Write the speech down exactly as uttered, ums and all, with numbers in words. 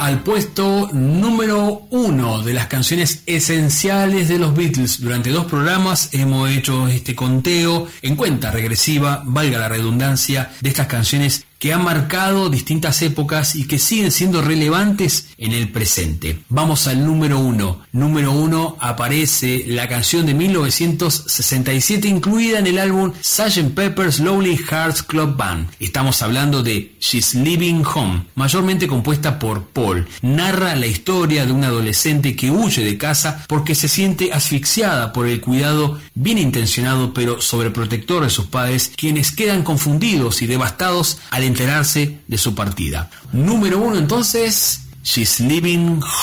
al puesto número uno de las canciones esenciales de los Beatles. Durante dos programas hemos hecho este conteo en cuenta regresiva, valga la redundancia, de estas canciones que han marcado distintas épocas y que siguen siendo relevantes en el presente. Vamos al número uno. Número uno aparece la canción de mil novecientos sesenta y siete incluida en el álbum sergeant Pepper's Lonely Hearts Club Band. Estamos hablando de She's Leaving Home, mayormente compuesta por Paul. Narra la historia de una adolescente que huye de casa porque se siente asfixiada por el cuidado bien intencionado pero sobreprotector de sus padres, quienes quedan confundidos y devastados al enterarse de su partida. Número uno entonces, She's Leaving Home.